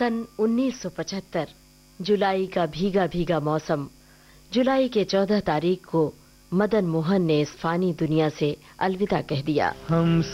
सन 1975 जुलाई का भीगा भीगा मौसम। जुलाई के 14 तारीख को मदन मोहन ने इस फानी दुनिया से अलविदा कह दिया।